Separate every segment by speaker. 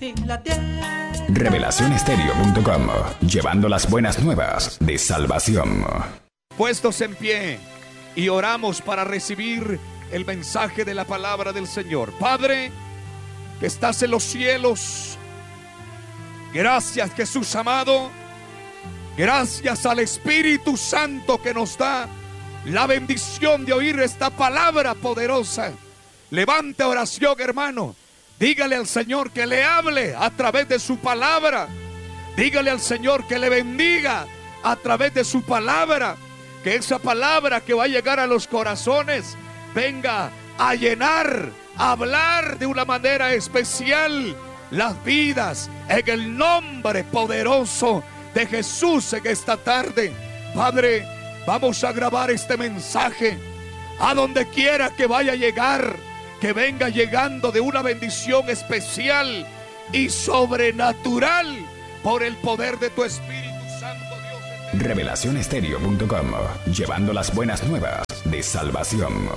Speaker 1: Revelacionestereo.com, llevando las buenas nuevas de salvación.
Speaker 2: Puestos en pie y oramos para recibir el mensaje de la palabra del Señor. Padre, que estás en los cielos, gracias, Jesús amado. Gracias al Espíritu Santo que nos da la bendición de oír esta palabra poderosa. Levante oración, hermano. Dígale al Señor que le hable a través de su palabra. Dígale al Señor que le bendiga a través de su palabra. Que esa palabra que va a llegar a los corazones venga a llenar, a hablar de una manera especial las vidas, en el nombre poderoso de Jesús en esta tarde. Padre, vamos a grabar este mensaje a donde quiera que vaya a llegar, que venga llegando de una bendición especial y sobrenatural por el poder de tu Espíritu Santo, Dios.
Speaker 1: Revelacionestereo.com, llevando las buenas nuevas de salvación.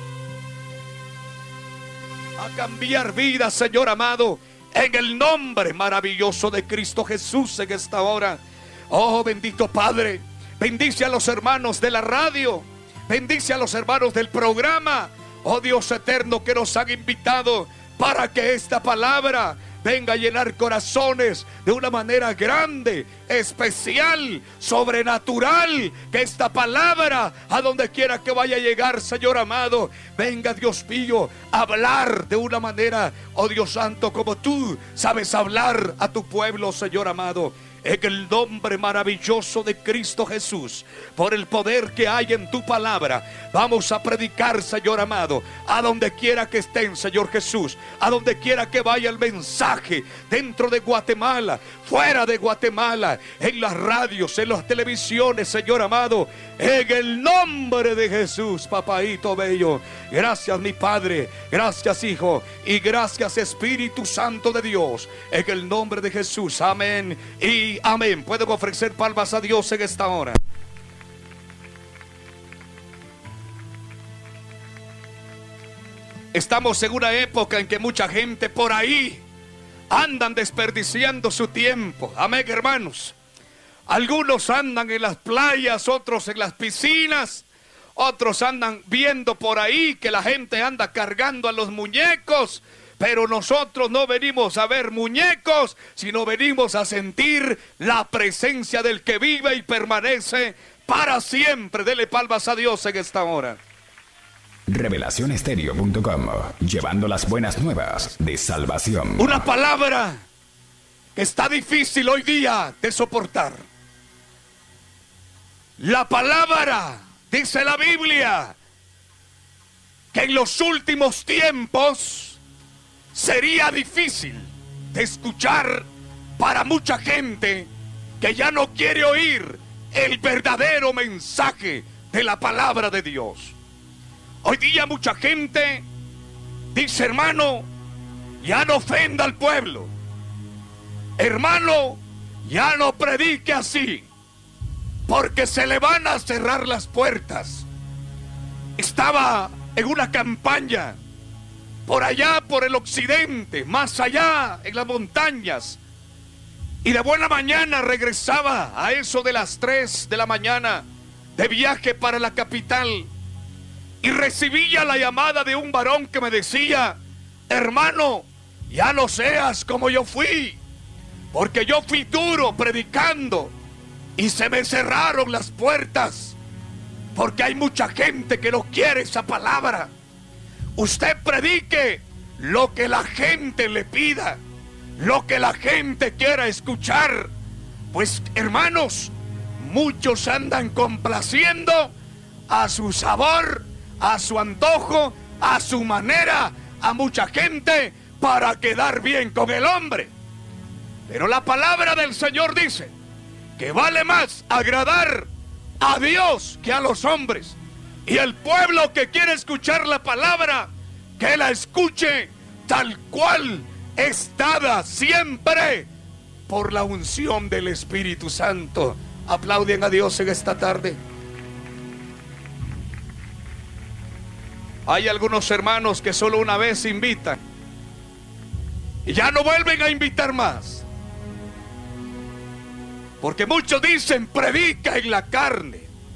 Speaker 2: A cambiar vidas, Señor amado, en el nombre maravilloso de Cristo Jesús en esta hora. Oh, bendito Padre, bendice a los hermanos de la radio, bendice a los hermanos del programa. Oh Dios eterno, que nos han invitado para que esta palabra venga a llenar corazones de una manera grande, especial, sobrenatural. Que esta palabra, a donde quiera que vaya a llegar, Señor amado, venga, Dios mío, a hablar de una manera, oh Dios santo, como tú sabes hablar a tu pueblo, Señor amado. En el nombre maravilloso de Cristo Jesús, por el poder que hay en tu palabra, vamos a predicar, Señor amado, a donde quiera que estén, Señor Jesús, a donde quiera que vaya el mensaje, dentro de Guatemala, fuera de Guatemala, en las radios, en las televisiones, Señor amado, en el nombre de Jesús, papaito bello. Gracias, mi Padre, gracias, Hijo, y gracias, Espíritu Santo de Dios, en el nombre de Jesús. Amén y amén. Pueden ofrecer palmas a Dios en esta hora. Estamos en una época en que mucha gente por ahí andan desperdiciando su tiempo. Amén, hermanos. Algunos andan en las playas, otros en las piscinas, otros andan viendo por ahí que la gente anda cargando a los muñecos. Pero nosotros no venimos a ver muñecos, sino venimos a sentir la presencia del que vive y permanece para siempre. Dele palmas a Dios en esta hora.
Speaker 1: Revelacionestereo.com, llevando las buenas nuevas de salvación.
Speaker 2: Una palabra que está difícil hoy día de soportar. La palabra, dice la Biblia, que en los últimos tiempos sería difícil de escuchar para mucha gente que ya no quiere oír el verdadero mensaje de la palabra de Dios. Hoy día mucha gente dice: hermano, ya no ofenda al pueblo. Hermano, ya no predique así, porque se le van a cerrar las puertas. Estaba en una campaña por allá, por el occidente, más allá, en las montañas. Y de buena mañana regresaba a eso de las 3 de la mañana de viaje para la capital. Y recibía la llamada de un varón que me decía: hermano, ya no seas como yo fui, porque yo fui duro predicando y se me cerraron las puertas, porque hay mucha gente que no quiere esa palabra. Usted predique lo que la gente le pida, lo que la gente quiera escuchar. Pues hermanos, muchos andan complaciendo a su sabor, a su antojo, a su manera, a mucha gente para quedar bien con el hombre. Pero la palabra del Señor dice que vale más agradar a Dios que a los hombres. Y el pueblo que quiere escuchar la palabra, que la escuche tal cual es dada siempre por la unción del Espíritu Santo. Aplauden a Dios en esta tarde. Hay algunos hermanos que solo una vez invitan Y ya no vuelven a invitar más. Porque muchos dicen, predica en la carne.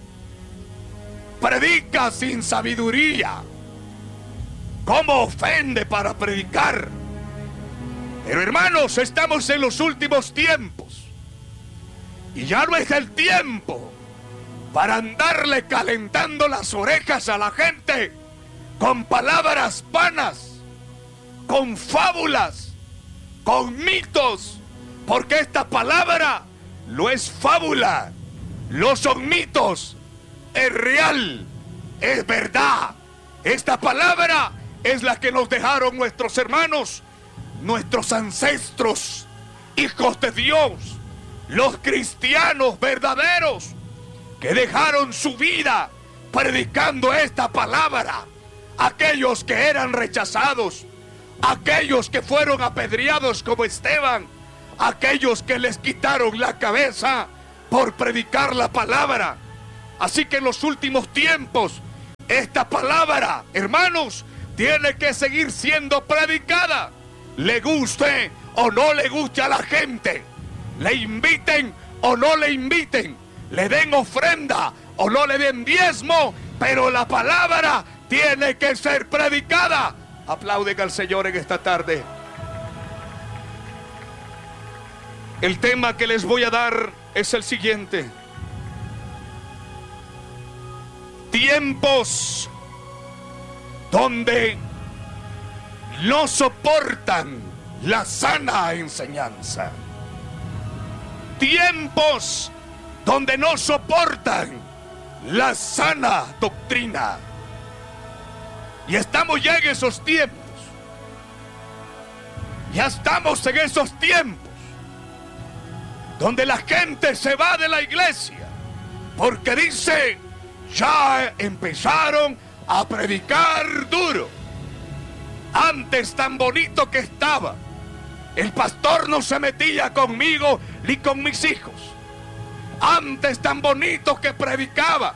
Speaker 2: Predica sin sabiduría. ¿Cómo ofende para predicar? Pero hermanos, estamos en los últimos tiempos. Y ya no es el tiempo para andarle calentando las orejas a la gente con palabras vanas, con fábulas, con mitos. Porque esta palabra no es fábula, no son mitos, es real, es verdad. Esta palabra es la que nos dejaron nuestros hermanos, nuestros ancestros, hijos de Dios, los cristianos verdaderos, que dejaron su vida predicando esta palabra. Aquellos que eran rechazados, aquellos que fueron apedreados como Esteban, aquellos que les quitaron la cabeza por predicar la palabra. Así que en los últimos tiempos, esta palabra, hermanos, tiene que seguir siendo predicada. Le guste o no le guste a la gente, le inviten o no le inviten, le den ofrenda o no le den diezmo, pero la palabra tiene que ser predicada. Aplauden al Señor en esta tarde. El tema que les voy a dar es el siguiente: tiempos donde no soportan la sana enseñanza. Tiempos donde no soportan la sana doctrina. Y estamos ya en esos tiempos. Ya estamos en esos tiempos donde la gente se va de la iglesia porque dice, ya empezaron a predicar duro. Antes tan bonito que estaba, el pastor no se metía conmigo ni con mis hijos. Antes tan bonito que predicaba.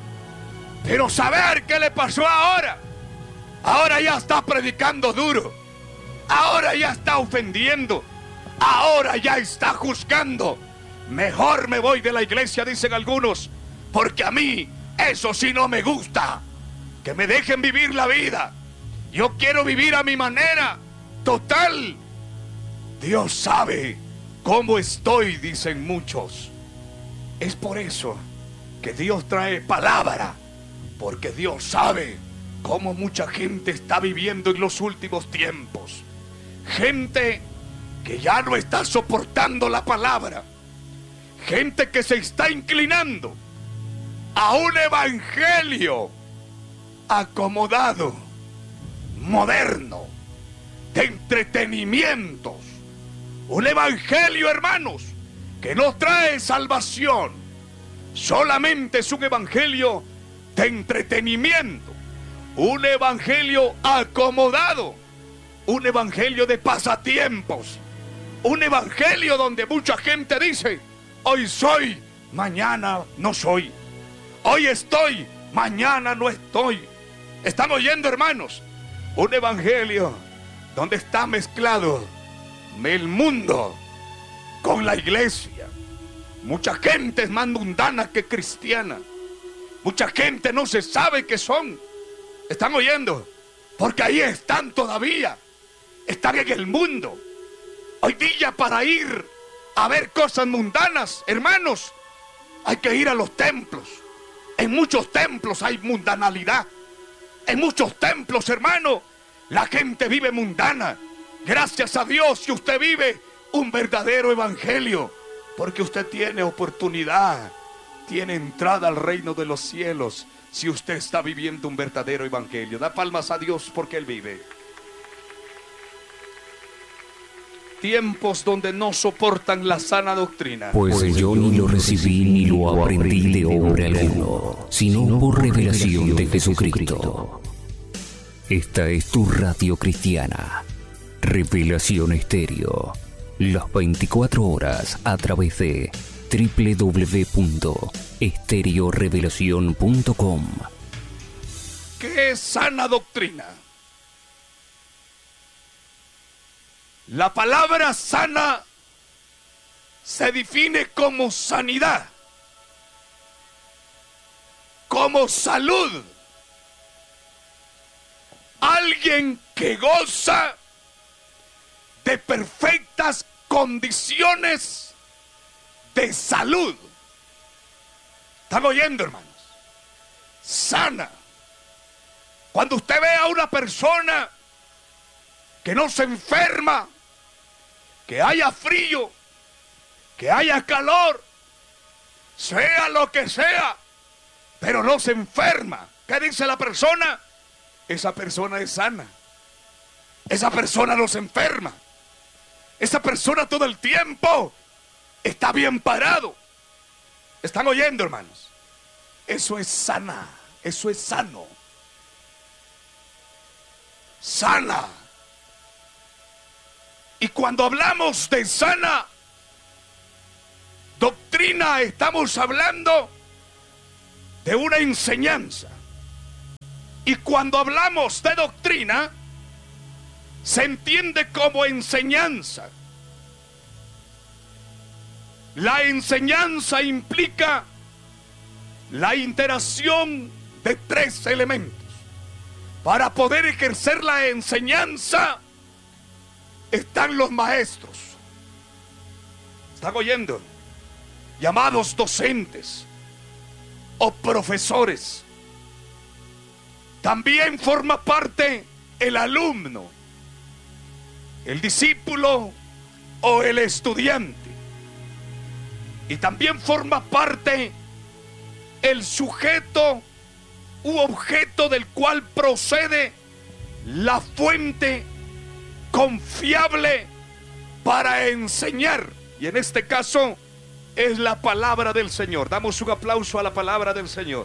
Speaker 2: Pero saber qué le pasó ahora. Ahora ya está predicando duro. Ahora ya está ofendiendo. Ahora ya está juzgando. Mejor me voy de la iglesia, dicen algunos, porque a mí eso sí no me gusta. Que me dejen vivir la vida. Yo quiero vivir a mi manera. Total, Dios sabe cómo estoy, dicen muchos. Es por eso que Dios trae palabra, porque Dios sabe cómo mucha gente está viviendo en los últimos tiempos. Gente que ya no está soportando la palabra. Gente que se está inclinando a un evangelio acomodado, moderno, de entretenimientos. Un evangelio, hermanos, que no trae salvación. Solamente es un evangelio de entretenimiento. Un evangelio acomodado. Un evangelio de pasatiempos. Un evangelio donde mucha gente dice, hoy soy, mañana no soy. Hoy estoy, mañana no estoy. ¿Están oyendo, hermanos? Un evangelio donde está mezclado el mundo con la iglesia. Mucha gente es más mundana que cristiana. Mucha gente no se sabe qué son. ¿Están oyendo? Porque ahí están todavía. Están en el mundo. Hoy día, para ir a ver cosas mundanas, hermanos, hay que ir a los templos. En muchos templos hay mundanalidad. En muchos templos, hermano, la gente vive mundana. Gracias a Dios si usted vive un verdadero evangelio, porque usted tiene oportunidad, tiene entrada al reino de los cielos si usted está viviendo un verdadero evangelio. Da palmas a Dios porque Él vive. Tiempos donde no soportan la sana doctrina.
Speaker 3: Pues yo ni lo recibí ni lo aprendí de hombre alguno, sino por revelación de Jesucristo. Esta es tu radio cristiana, Revelación Estéreo, las 24 horas a través de www.estereorevelacion.com.
Speaker 2: ¿Qué es sana doctrina? La palabra sana se define como sanidad, como salud. Alguien que goza de perfectas condiciones de salud. ¿Están oyendo, hermanos? Sana. Cuando usted ve a una persona que no se enferma, que haya frío, que haya calor, sea lo que sea, pero no se enferma, ¿qué dice la persona? Esa persona es sana. Esa persona no se enferma. Esa persona todo el tiempo está bien parado. ¿Están oyendo, hermanos? Eso es sana. Eso es sano. Sana. Y cuando hablamos de sana doctrina, estamos hablando de una enseñanza. Y cuando hablamos de doctrina, se entiende como enseñanza. La enseñanza implica la interacción de tres elementos. Para poder ejercer la enseñanza están los maestros. ¿Están oyendo? Llamados docentes o profesores. También forma parte el alumno, el discípulo o el estudiante. Y también forma parte el sujeto u objeto del cual procede la fuente confiable para enseñar. Y en este caso es la palabra del Señor. Damos un aplauso a la palabra del Señor.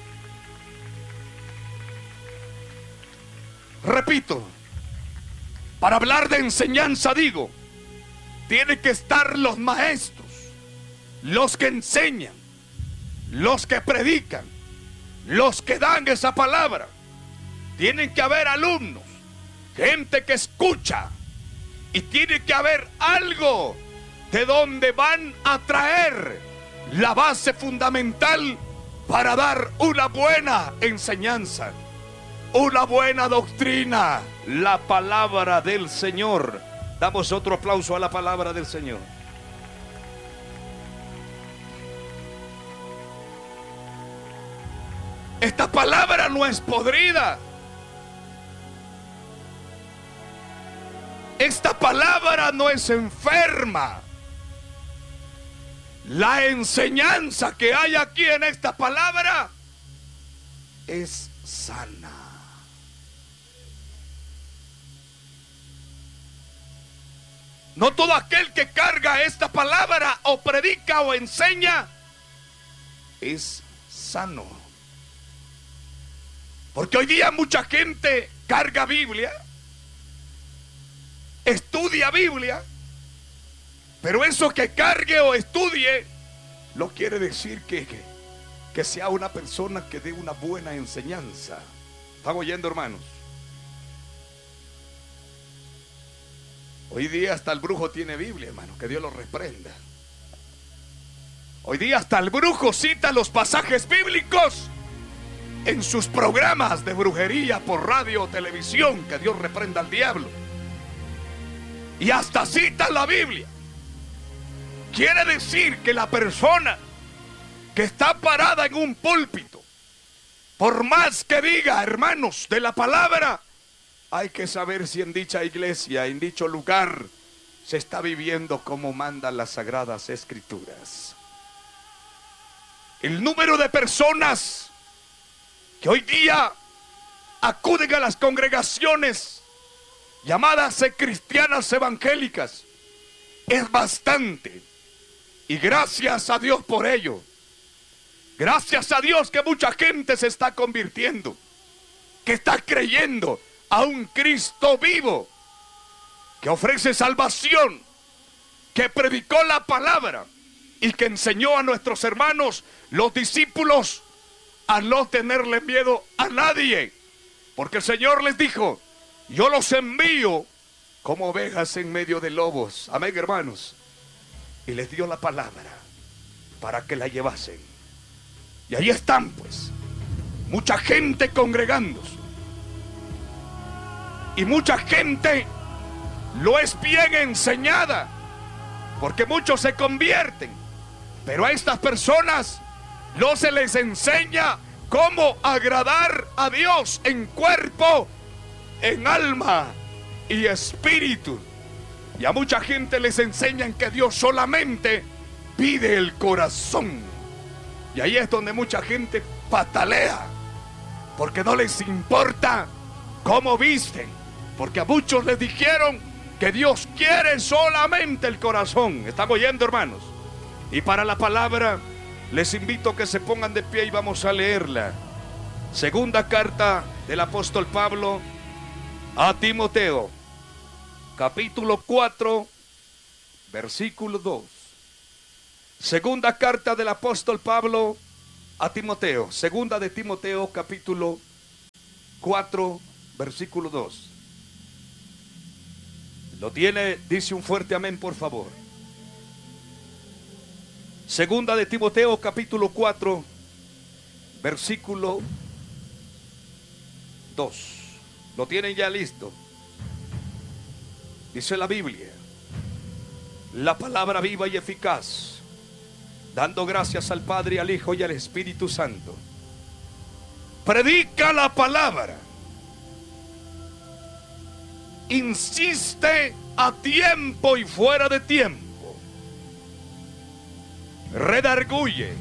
Speaker 2: Repito, para hablar de enseñanza digo, tienen que estar los maestros, los que enseñan, los que predican, los que dan esa palabra. Tienen que haber alumnos, gente que escucha, y tiene que haber algo de donde van a traer la base fundamental para dar una buena enseñanza, una buena doctrina, la palabra del Señor. Damos otro aplauso a la palabra del Señor. Esta palabra no es podrida. Esta palabra no es enferma. La enseñanza que hay aquí en esta palabra es sana. No todo aquel que carga esta palabra o predica o enseña es sano. Porque hoy día mucha gente carga Biblia, estudia Biblia, pero eso que cargue o estudie no quiere decir que sea una persona que dé una buena enseñanza. ¿Están oyendo, hermanos? Hoy día hasta el brujo tiene Biblia, hermano, que Dios lo reprenda. Hoy día hasta el brujo cita los pasajes bíblicos en sus programas de brujería por radio o televisión, que Dios reprenda al diablo. Y hasta cita la Biblia. Quiere decir que la persona que está parada en un púlpito, por más que diga, hermanos, de la palabra, hay que saber si en dicha iglesia, en dicho lugar, se está viviendo como mandan las sagradas escrituras. El número de personas que hoy día acuden a las congregaciones llamadas cristianas evangélicas es bastante. Y gracias a Dios por ello. Gracias a Dios que mucha gente se está convirtiendo, que está creyendo a un Cristo vivo, que ofrece salvación, que predicó la palabra y que enseñó a nuestros hermanos, los discípulos, a no tenerle miedo a nadie. Porque el Señor les dijo: yo los envío como ovejas en medio de lobos. Amén, hermanos. Y les dio la palabra para que la llevasen. Y ahí están, pues, mucha gente congregándose. Y mucha gente lo es bien enseñada, porque muchos se convierten. Pero a estas personas no se les enseña cómo agradar a Dios en cuerpo, en alma y espíritu. Y a mucha gente les enseñan que Dios solamente pide el corazón. Y ahí es donde mucha gente patalea, porque no les importa cómo visten, porque a muchos les dijeron que Dios quiere solamente el corazón. ¿Están oyendo, hermanos? Y para la palabra les invito a que se pongan de pie y vamos a leerla. Segunda carta del apóstol Pablo a Timoteo, capítulo 4, versículo 2. Segunda carta del apóstol Pablo a Timoteo. Segunda de Timoteo, capítulo 4, versículo 2. ¿Lo tiene? Dice un fuerte amén, por favor. Segunda de Timoteo, capítulo 4, versículo 2. ¿Lo tienen ya listo? Dice la Biblia: la palabra viva y eficaz, dando gracias al Padre, al Hijo y al Espíritu Santo. Predica la palabra. Insiste a tiempo y fuera de tiempo. Redarguye,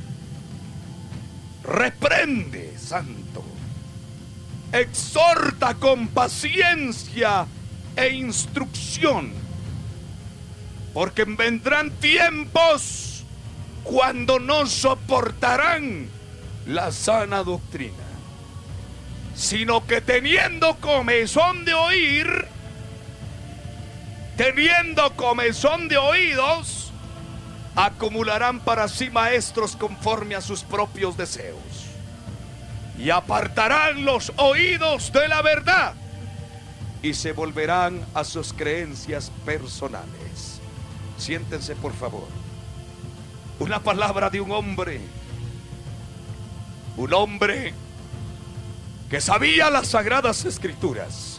Speaker 2: reprende, santo, exhorta con paciencia e instrucción, porque vendrán tiempos cuando no soportarán la sana doctrina, sino que teniendo comezón de oídos, acumularán para sí maestros conforme a sus propios deseos, y apartarán los oídos de la verdad y se volverán a sus creencias personales. Siéntense, por favor. Una palabra de un hombre que sabía las sagradas escrituras,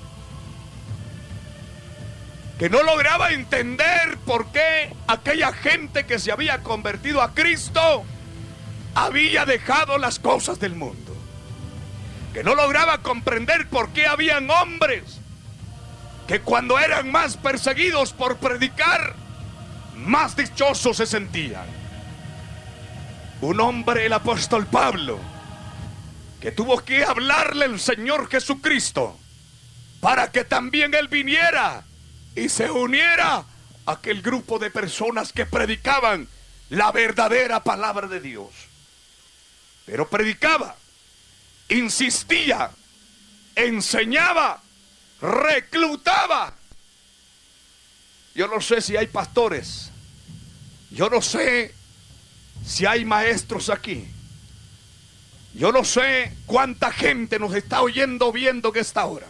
Speaker 2: que no lograba entender por qué aquella gente que se había convertido a Cristo había dejado las cosas del mundo, que no lograba comprender por qué habían hombres que cuando eran más perseguidos por predicar, más dichosos se sentían. Un hombre, el apóstol Pablo, que tuvo que hablarle el Señor Jesucristo para que también él viniera y se uniera a aquel grupo de personas que predicaban la verdadera palabra de Dios. Pero predicaba, insistía, enseñaba, reclutaba. Yo no sé si hay pastores, yo no sé si hay maestros aquí, yo no sé cuánta gente nos está oyendo, viendo en esta hora.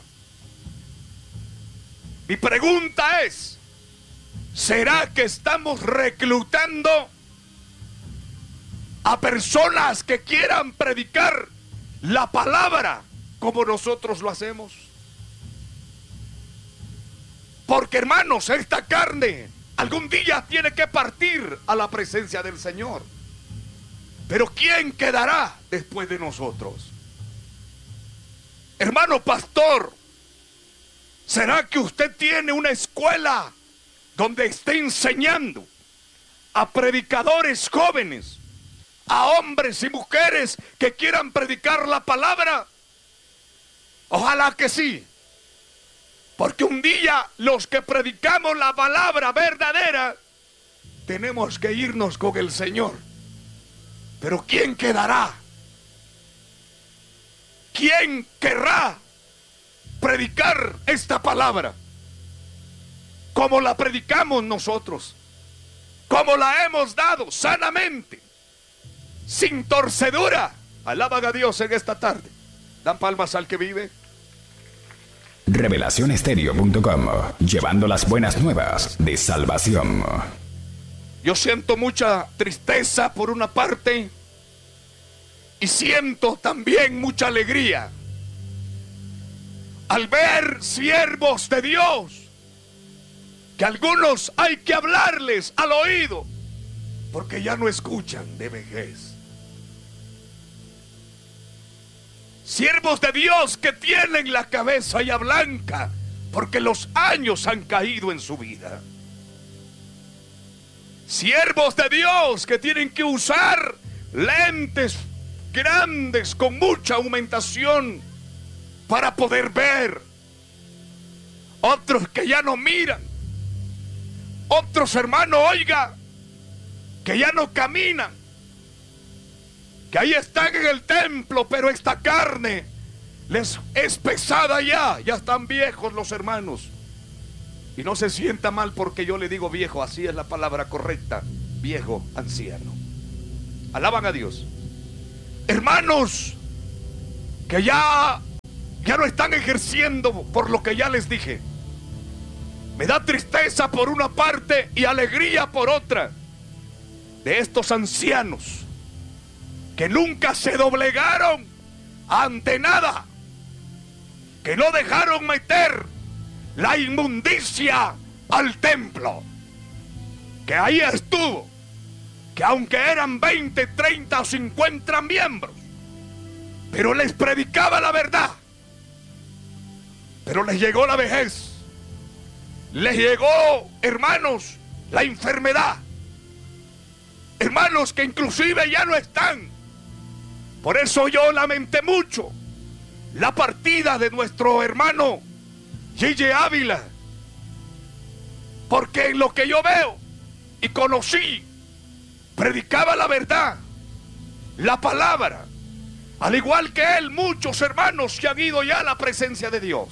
Speaker 2: Mi pregunta es: ¿será que estamos reclutando a personas que quieran predicar la palabra como nosotros lo hacemos? Porque, hermanos, esta carne algún día tiene que partir a la presencia del Señor. Pero ¿quién quedará después de nosotros? Hermano pastor, ¿será que usted tiene una escuela donde esté enseñando a predicadores jóvenes, a hombres y mujeres que quieran predicar la palabra? Ojalá que sí, porque un día los que predicamos la palabra verdadera tenemos que irnos con el Señor. Pero ¿quién quedará? ¿Quién querrá predicar esta palabra como la predicamos nosotros, como la hemos dado sanamente, sin torcedura? Alaban a Dios en esta tarde. Dan palmas al que vive.
Speaker 1: revelacionestereo.com, llevando las buenas nuevas de salvación.
Speaker 2: Yo siento mucha tristeza por una parte y siento también mucha alegría al ver siervos de Dios que algunos hay que hablarles al oído porque ya no escuchan de vejez. Siervos de Dios que tienen la cabeza ya blanca porque los años han caído en su vida. Siervos de Dios que tienen que usar lentes grandes con mucha aumentación para poder ver. Otros que ya no miran. Otros, hermano, oiga, que ya no caminan. Que ahí están en el templo, pero esta carne les es pesada ya. Ya están viejos los hermanos. Y no se sienta mal porque yo le digo viejo, así es la palabra correcta. Viejo, anciano. Alaban a Dios. Hermanos que ya no están ejerciendo por lo que ya les dije. Me da tristeza por una parte y alegría por otra de estos ancianos que nunca se doblegaron ante nada, que no dejaron meter la inmundicia al templo, que ahí estuvo, que aunque eran 20, 30 o 50 miembros, pero les predicaba la verdad. Pero les llegó la vejez, les llegó, hermanos, la enfermedad, hermanos que inclusive ya no están. Por eso yo lamenté mucho la partida de nuestro hermano Gille Ávila, porque en lo que yo veo y conocí, predicaba la verdad, la palabra, al igual que él, muchos hermanos que han ido ya a la presencia de Dios.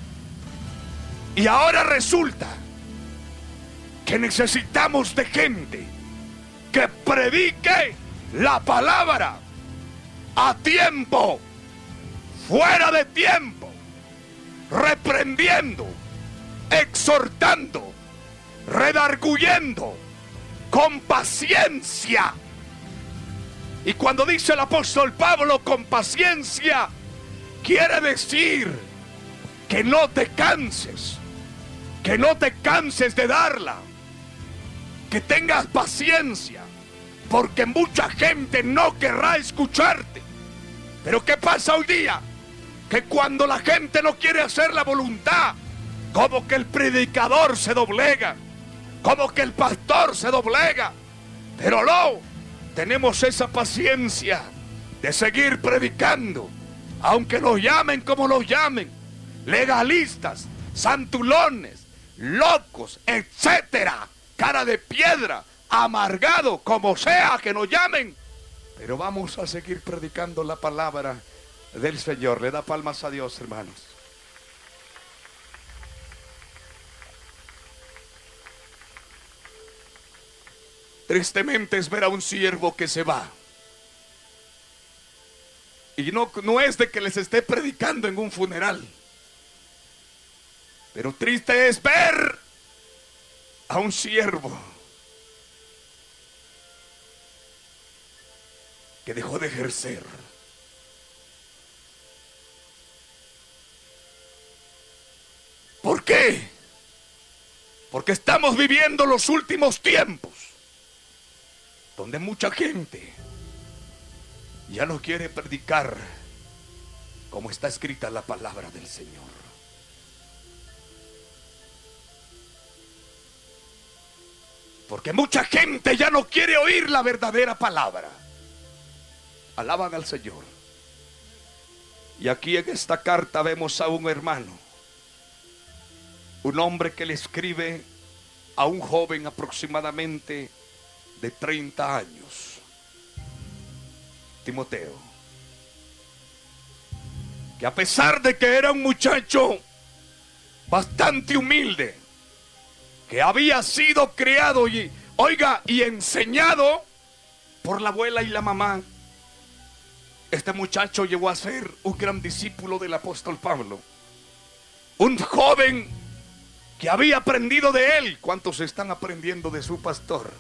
Speaker 2: Y ahora resulta que necesitamos de gente que predique la palabra a tiempo, fuera de tiempo, reprendiendo, exhortando, redarguyendo, con paciencia. Y cuando dice el apóstol Pablo con paciencia, quiere decir que no te canses, que no te canses de darla, que tengas paciencia, porque mucha gente no querrá escucharte. Pero ¿qué pasa hoy día? Que cuando la gente no quiere hacer la voluntad, como que el predicador se doblega, como que el pastor se doblega. Pero no, tenemos esa paciencia de seguir predicando, aunque los llamen como los llamen, legalistas, santulones, locos, etcétera, cara de piedra, amargado, como sea que nos llamen. Pero vamos a seguir predicando la palabra del Señor. Le da palmas a Dios, hermanos. Tristemente es ver a un siervo que se va. Y no es de que les esté predicando en un funeral. Pero triste es ver a un siervo que dejó de ejercer. ¿Por qué? Porque estamos viviendo los últimos tiempos, donde mucha gente ya no quiere predicar como está escrita la palabra del Señor. Porque mucha gente ya no quiere oír la verdadera palabra. Alaban al Señor. Y aquí en esta carta vemos a un hermano, un hombre que le escribe a un joven aproximadamente de 30 años, Timoteo, que a pesar de que era un muchacho bastante humilde, que había sido criado y enseñado por la abuela y la mamá, este muchacho llegó a ser un gran discípulo del apóstol Pablo, Un joven que había aprendido de él. ¿Cuántos están aprendiendo de su pastor?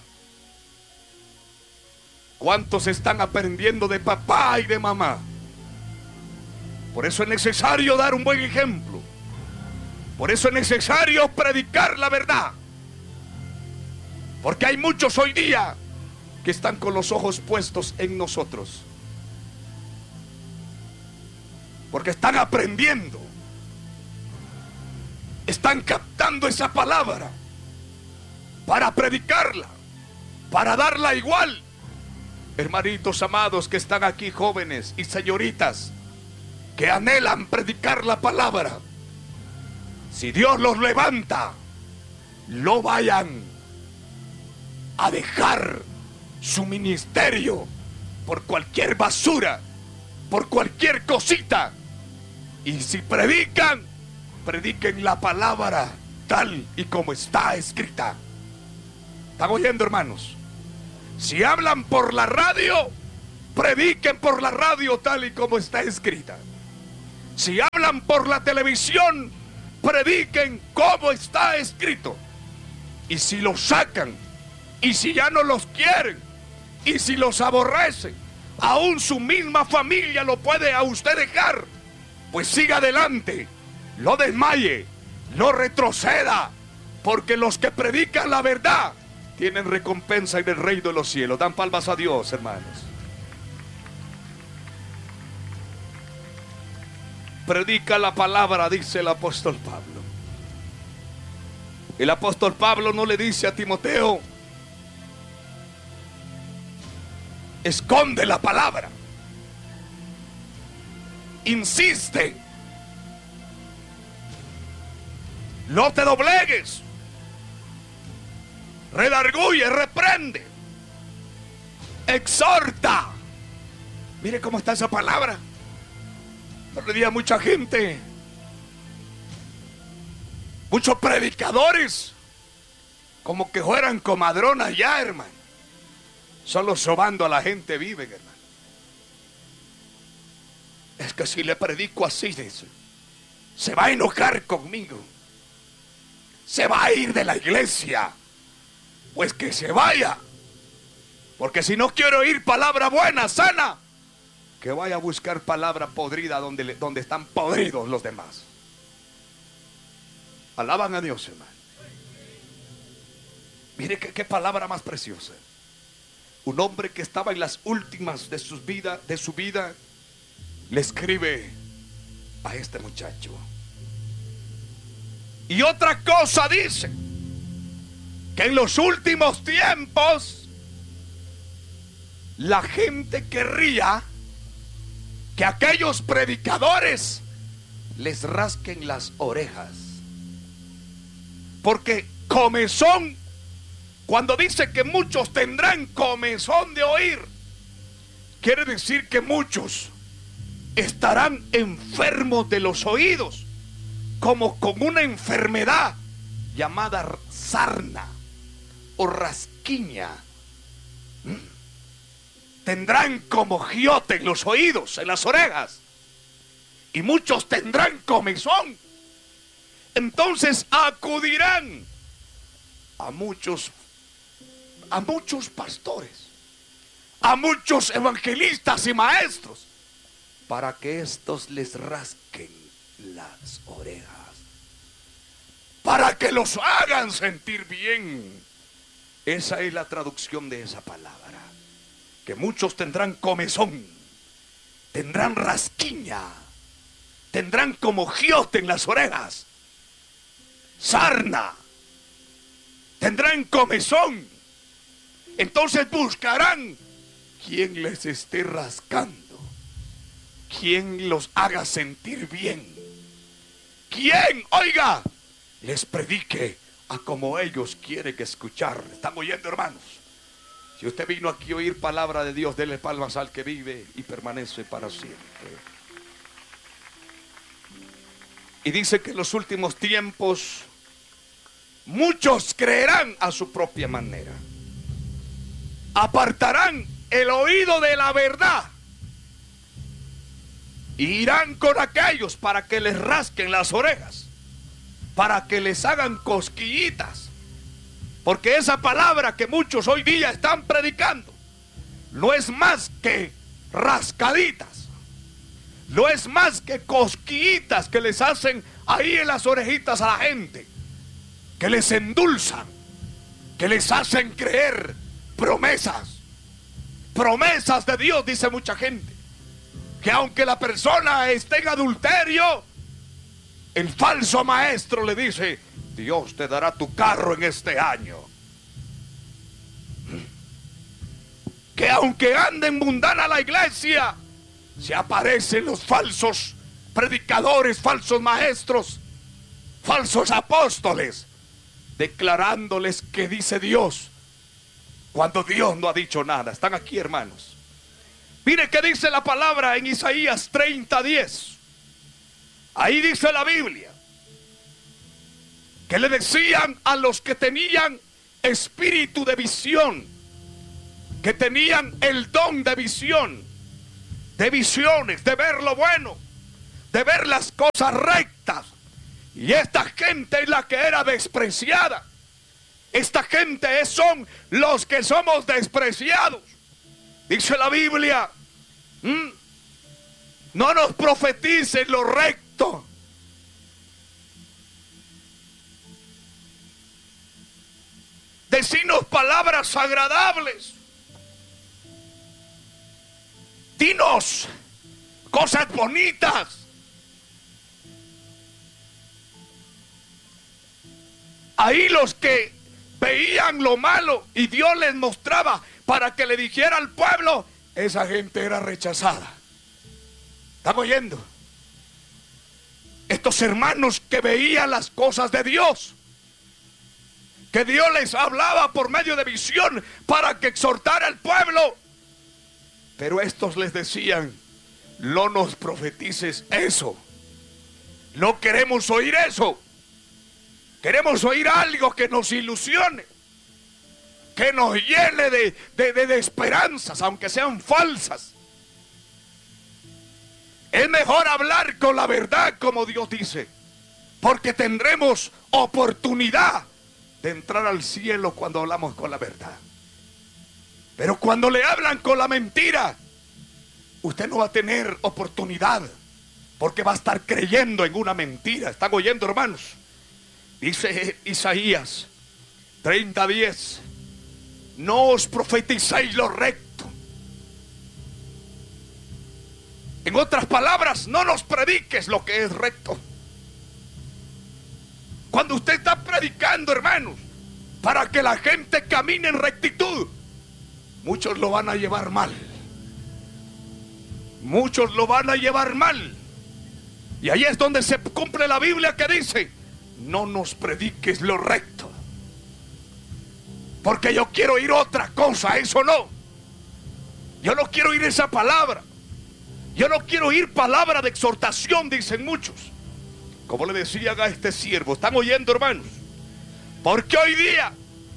Speaker 2: ¿Cuántos están aprendiendo de papá y de mamá? Por eso es necesario dar un buen ejemplo. Por eso es necesario predicar la verdad. Porque hay muchos hoy día que están con los ojos puestos en nosotros. Porque están aprendiendo. Están captando esa palabra para predicarla, para darla igual. Hermanitos amados que están aquí, jóvenes y señoritas que anhelan predicar la palabra, si Dios los levanta, no vayan a dejar su ministerio por cualquier basura, por cualquier cosita. Y si predican, prediquen la palabra tal y como está escrita. ¿Están oyendo, hermanos? Si hablan por la radio, prediquen por la radio tal y como está escrita. Si hablan por la televisión, prediquen como está escrito. Y si los sacan, y si ya no los quieren, y si los aborrecen, aún su misma familia lo puede a usted dejar, pues siga adelante, no desmaye, no retroceda, porque los que predican la verdad tienen recompensa en el reino de los cielos. Dan palmas a Dios, hermanos. Predica la palabra, dice el apóstol Pablo. El apóstol Pablo no le dice a Timoteo: esconde la palabra. Insiste. No te doblegues. Redarguye, reprende, exhorta. Mire cómo está esa palabra. Hoy día mucha gente, muchos predicadores, como que fueran comadronas ya, hermano. Solo sobando a la gente viven, hermano. Es que si le predico así, dice, se va a enojar conmigo, se va a ir de la iglesia. Pues que se vaya, porque si no quiero oír palabra buena, sana, que vaya a buscar palabra podrida donde están podridos los demás. Alaban a Dios, hermano. Mire qué palabra más preciosa. Un hombre que estaba en las últimas de su vida, le escribe a este muchacho. Y otra cosa dice: que en los últimos tiempos la gente querría que aquellos predicadores les rasquen las orejas. Porque comezón, cuando dice que muchos tendrán comezón de oír, quiere decir que muchos estarán enfermos de los oídos, como con una enfermedad llamada sarna o rasquiña. Tendrán como giote en los oídos, en las orejas, y muchos tendrán comezón. Entonces acudirán a muchos pastores, a muchos evangelistas y maestros, para que estos les rasquen las orejas, para que los hagan sentir bien. Esa es la traducción de esa palabra. Que muchos tendrán comezón, tendrán rasquiña, tendrán como giote en las orejas, sarna, tendrán comezón. Entonces buscarán quien les esté rascando, quien los haga sentir bien, quien, oiga, les predique a como ellos quieren escuchar. ¿Están oyendo, hermanos? Si usted vino aquí a oír palabra de Dios, dele palmas al que vive y permanece para siempre. Y dice que en los últimos tiempos muchos creerán a su propia manera, apartarán el oído de la verdad y irán con aquellos para que les rasquen las orejas. para que les hagan cosquillitas. Porque esa palabra que muchos hoy día están predicando no es más que rascaditas, no es más que cosquillitas que les hacen ahí en las orejitas a la gente, que les endulzan, que les hacen creer promesas de Dios. Dice mucha gente que aunque la persona esté en adulterio, el falso maestro le dice: Dios te dará tu carro en este año. Que aunque anden mundana la iglesia, se aparecen los falsos predicadores, falsos maestros, falsos apóstoles, declarándoles que dice Dios, cuando Dios no ha dicho nada. Están aquí, hermanos. Mire qué dice la palabra en Isaías 30:10. Ahí dice la Biblia que le decían a los que tenían espíritu de visión, que tenían el don de visión, de visiones, de ver lo bueno, de ver las cosas rectas. Y esta gente es la que era despreciada. Esta gente son los que somos despreciados. Dice la Biblia, no nos profeticen lo recto. Decinos palabras agradables. Dinos cosas bonitas. Ahí los que veían lo malo y Dios les mostraba para que le dijera al pueblo, esa gente era rechazada. ¿Están oyendo? Estos hermanos que veían las cosas de Dios, que Dios les hablaba por medio de visión para que exhortara al pueblo, pero estos les decían, no nos profetices eso, no queremos oír eso. Queremos oír algo que nos ilusione, que nos llene de esperanzas, aunque sean falsas. Es mejor hablar con la verdad, como Dios dice, porque tendremos oportunidad de entrar al cielo cuando hablamos con la verdad. Pero cuando le hablan con la mentira, usted no va a tener oportunidad, porque va a estar creyendo en una mentira. ¿Están oyendo, hermanos? Dice Isaías 30:10, no os profeticéis lo recto. En otras palabras, no nos prediques lo que es recto. Cuando usted está predicando, hermanos, para que la gente camine en rectitud, muchos lo van a llevar mal. Muchos lo van a llevar mal. Y ahí es donde se cumple la Biblia que dice, no nos prediques lo recto, porque yo quiero oír otra cosa. Eso no, yo no quiero oír esa palabra. Yo no quiero oír palabra de exhortación, dicen muchos, como le decían a este siervo. ¿Están oyendo, hermanos? Porque hoy día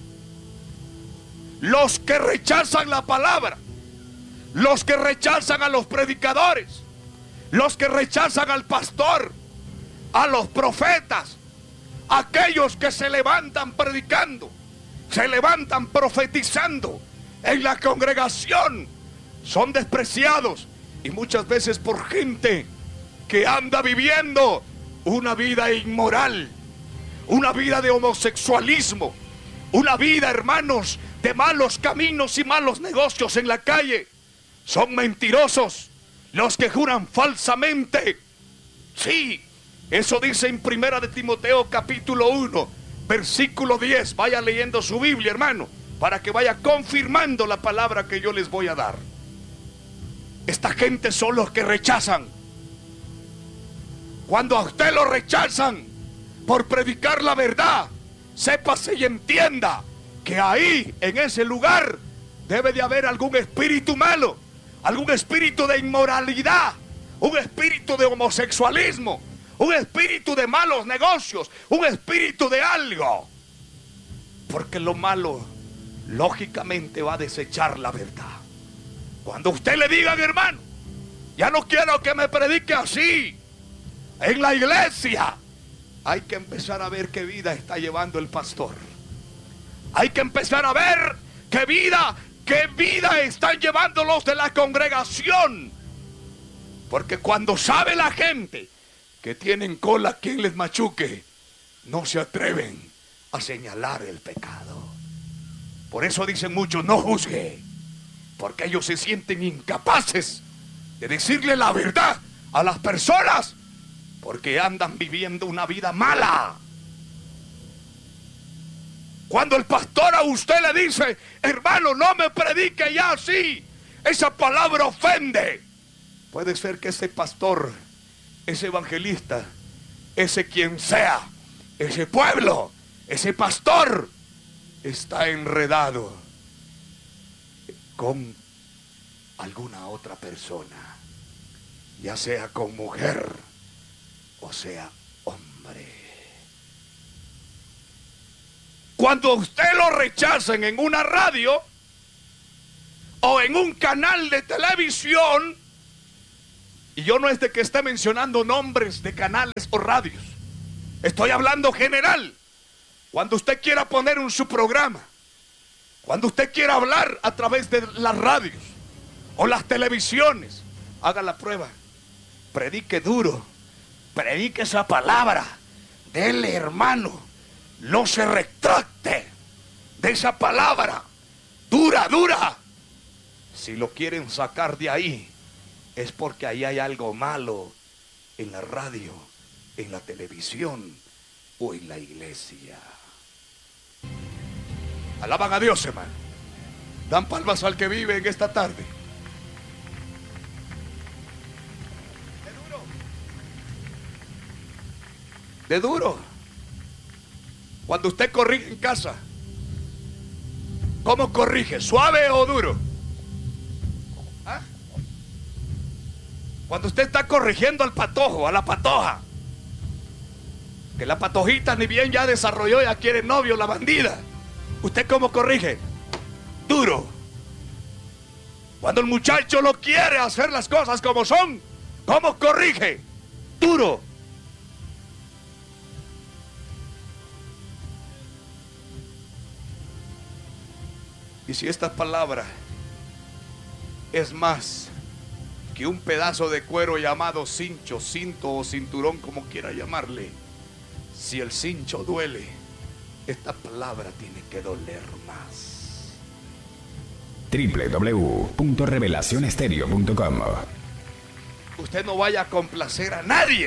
Speaker 2: los que rechazan la palabra, los que rechazan a los predicadores, los que rechazan al pastor, a los profetas, aquellos que se levantan predicando, se levantan profetizando en la congregación, son despreciados, y muchas veces por gente que anda viviendo una vida inmoral, una vida de homosexualismo, una vida, hermanos, de malos caminos y malos negocios en la calle. Son mentirosos los que juran falsamente. Sí, eso dice en Primera de Timoteo capítulo 1, versículo 10. Vaya leyendo su Biblia, hermano, para que vaya confirmando la palabra que yo les voy a dar. Esta gente son los que rechazan. Cuando a usted lo rechazan por predicar la verdad, sépase y entienda que ahí, en ese lugar, debe de haber algún espíritu malo, algún espíritu de inmoralidad, un espíritu de homosexualismo, un espíritu de malos negocios, un espíritu de algo. Porque lo malo, lógicamente, va a desechar la verdad. Cuando usted le digan, hermano, ya no quiero que me predique así en la iglesia, hay que empezar a ver qué vida está llevando el pastor. Hay que empezar a ver qué vida están llevando los de la congregación. Porque cuando sabe la gente que tienen cola quien les machuque, no se atreven a señalar el pecado. Por eso dicen muchos, no juzgue, porque ellos se sienten incapaces de decirle la verdad a las personas, porque andan viviendo una vida mala. Cuando el pastor a usted le dice, hermano, no me predique ya así, esa palabra ofende. Puede ser que ese pastor, ese evangelista, ese quien sea, ese pueblo, ese pastor, está enredado con alguna otra persona, ya sea con mujer o sea hombre. Cuando usted lo rechacen en una radio o en un canal de televisión, y yo no es de que esté mencionando nombres de canales o radios, estoy hablando general. Cuando usted quiera poner su programa, cuando usted quiera hablar a través de las radios o las televisiones, haga la prueba, predique duro, predique esa palabra, dele, hermano, no se retracte de esa palabra, dura. Si lo quieren sacar de ahí, es porque ahí hay algo malo en la radio, en la televisión o en la iglesia. Alaban a Dios, hermano. Dan palmas al que vive en esta tarde. De duro. Cuando usted corrige en casa, ¿cómo corrige? ¿Suave o duro? ¿Ah? Cuando usted está corrigiendo al patojo, a la patoja, que la patojita ni bien ya desarrolló, ya quiere novio, la bandida, ¿usted cómo corrige? Duro. Cuando el muchacho lo quiere hacer las cosas como son, ¿cómo corrige? Duro. Y si esta palabra es más que un pedazo de cuero llamado cincho, cinto o cinturón, como quiera llamarle, si el cincho duele, esta palabra tiene que doler más.
Speaker 1: www.revelacionestereo.com.
Speaker 2: Usted no vaya a complacer a nadie.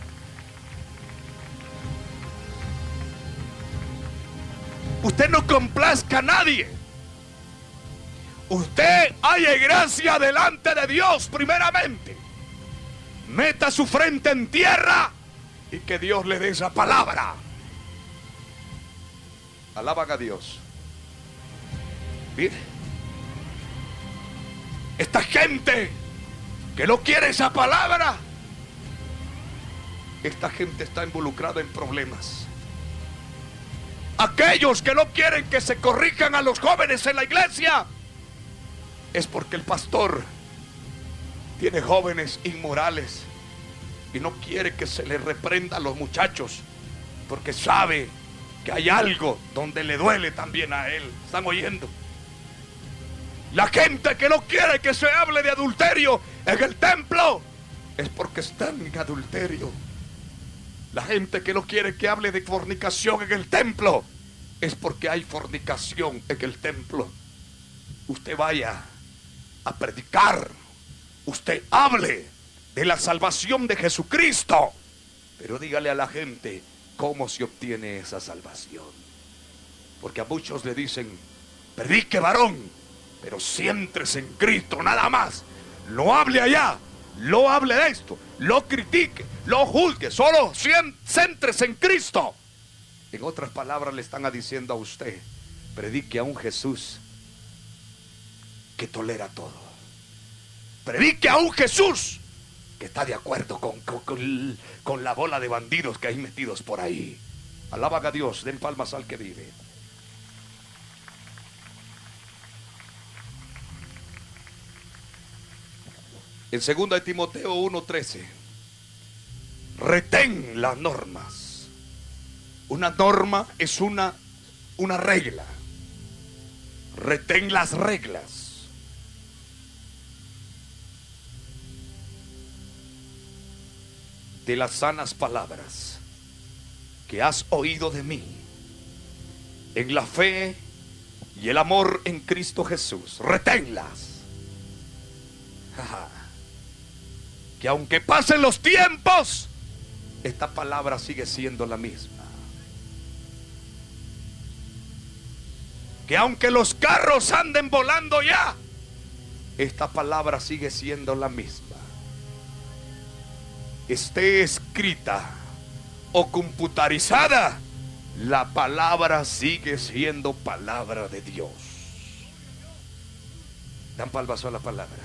Speaker 2: Usted no complazca a nadie. Usted halle gracia delante de Dios primeramente. Meta su frente en tierra y que Dios le dé esa palabra. Alaban a Dios. Mire, esta gente que no quiere esa palabra, esta gente está involucrada en problemas. Aquellos que no quieren que se corrijan a los jóvenes en la iglesia, es porque el pastor tiene jóvenes inmorales y no quiere que se les reprenda a los muchachos, porque sabe que hay algo donde le duele también a él. ¿Están oyendo? La gente que no quiere que se hable de adulterio en el templo es porque están en adulterio. La gente que no quiere que hable de fornicación en el templo es porque hay fornicación en el templo. Usted vaya a predicar, usted hable de la salvación de Jesucristo, pero dígale a la gente cómo se obtiene esa salvación. Porque a muchos le dicen, predique, varón, pero céntrese en Cristo nada más. No hable allá, no hable de esto, lo critique, lo juzgue, solo céntrese en Cristo. En otras palabras le están diciendo a usted, predique a un Jesús que tolera todo. Predique a un Jesús que está de acuerdo con la bola de bandidos que hay metidos por ahí. Alaban a Dios, den palmas al que vive. En 2 de Timoteo 1:13, retén las normas Una norma es una regla. Retén las reglas. De las sanas palabras que has oído de mí, en la fe y el amor en Cristo Jesús, reténlas. Que aunque pasen los tiempos, esta palabra sigue siendo la misma. Que aunque los carros anden volando ya, esta palabra sigue siendo la misma. Esté escrita o computarizada, la palabra sigue siendo palabra de Dios. Dan palmazo a la palabra.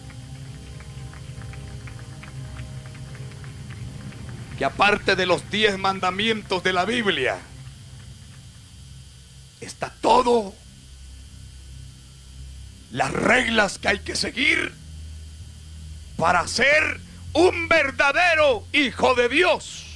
Speaker 2: Que aparte de los 10 mandamientos de la Biblia, está todo, las reglas que hay que seguir para ser un verdadero hijo de Dios.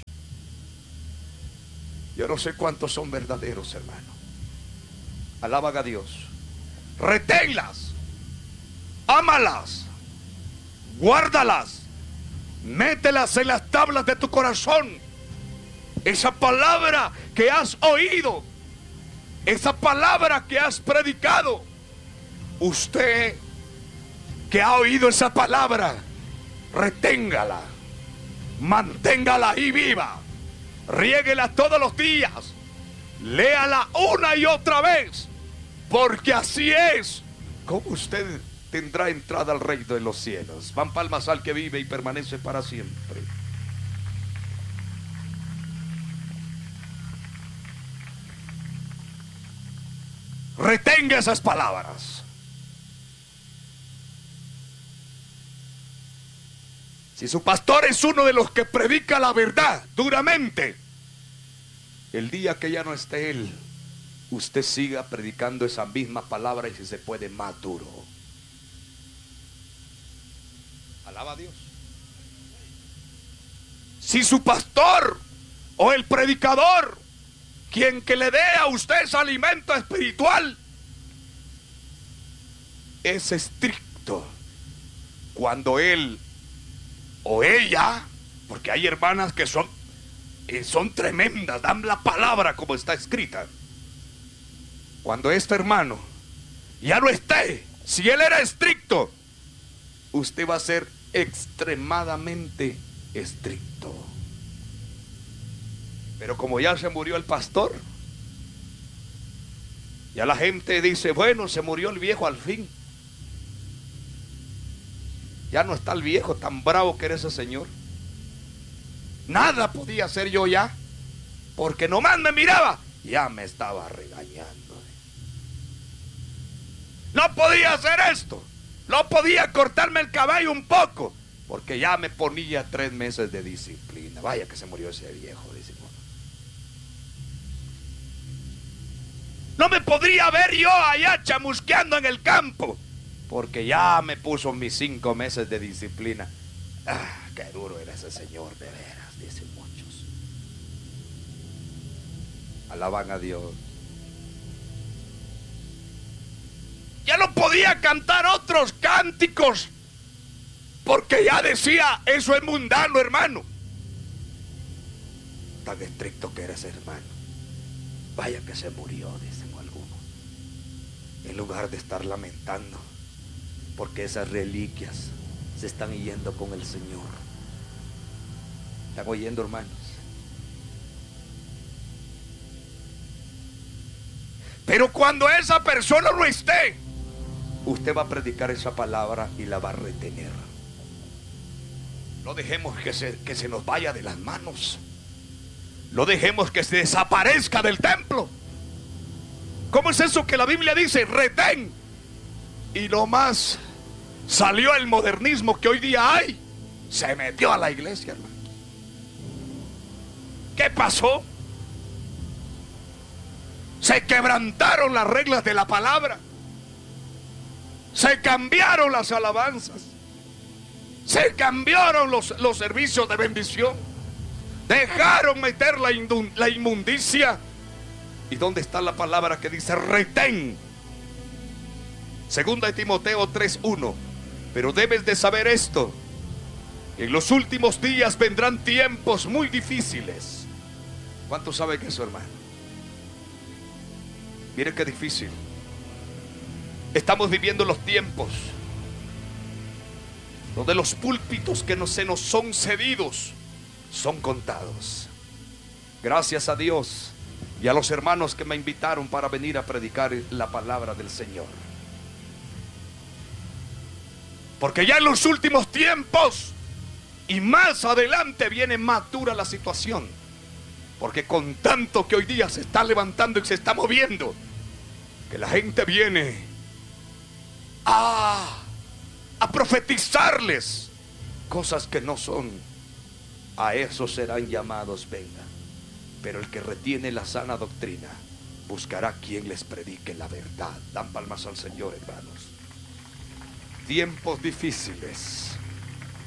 Speaker 2: Yo no sé cuántos son verdaderos, hermano. Alaban a Dios. Reténlas, ámalas, guárdalas, mételas en las tablas de tu corazón. Esa palabra que has oído, esa palabra que has predicado, usted que ha oído esa palabra, reténgala, manténgala ahí viva, riéguela todos los días, léala una y otra vez, porque así es como usted tendrá entrada al reino de los cielos. Van palmas al que vive y permanece para siempre. Retenga esas palabras. Si su pastor es uno de los que predica la verdad duramente, el día que ya no esté él, usted siga predicando esa misma palabra y si se puede más duro. Alaba a Dios. Si su pastor o el predicador, quien que le dé a usted ese alimento espiritual, es estricto cuando él o ella, porque hay hermanas que son tremendas, dan la palabra como está escrita. Cuando este hermano ya no esté, si él era estricto, usted va a ser extremadamente estricto. Pero como ya se murió el pastor, ya la gente dice, bueno, se murió el viejo al fin. Ya no está el viejo tan bravo que era ese señor. Nada podía hacer yo ya, porque nomás me miraba, ya me estaba regañando. No podía hacer esto, no podía cortarme el cabello un poco, porque ya me ponía 3 meses de disciplina. Vaya que se murió ese viejo, dice uno. No me podría ver yo allá chamusqueando en el campo, porque ya me puso mis 5 meses de disciplina. Ah, qué duro era ese señor, de veras, dicen muchos. Alaban a Dios. Ya no podía cantar otros cánticos, porque ya decía, eso es mundano, hermano. Tan estricto que era ese hermano. Vaya que se murió, dicen algunos. En lugar de estar lamentando, porque esas reliquias se están yendo con el Señor. ¿Están oyendo, hermanos? Pero cuando esa persona no esté, usted va a predicar esa palabra y la va a retener. No dejemos que se nos vaya de las manos. No dejemos que se desaparezca del templo. ¿Cómo es eso que la Biblia dice? Retén. Y nomás salió el modernismo que hoy día hay. Se metió a la iglesia, hermano. ¿Qué pasó? Se quebrantaron las reglas de la palabra. Se cambiaron las alabanzas. Se cambiaron los servicios de bendición. Dejaron meter la inmundicia. ¿Y dónde está la palabra que dice retén? Segunda de Timoteo 3:1. Pero debes de saber esto, que en los últimos días vendrán tiempos muy difíciles. ¿Cuántos saben eso, hermano? Mire qué difícil. Estamos viviendo los tiempos donde los púlpitos que se nos son cedidos son contados. Gracias a Dios y a los hermanos que me invitaron para venir a predicar la palabra del Señor. Porque ya en los últimos tiempos y más adelante viene más dura la situación. Porque con tanto que hoy día se está levantando y se está moviendo, que la gente viene a profetizarles cosas que no son. A esos serán llamados, venga. Pero el que retiene la sana doctrina buscará quien les predique la verdad. Dan palmas al Señor, hermanos. Tiempos difíciles.